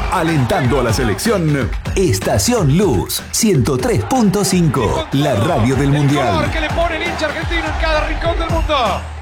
Alentando a la selección, Estación Luz 103.5, la radio del Mundial. El color que le pone el hincha argentino en cada rincón del mundo.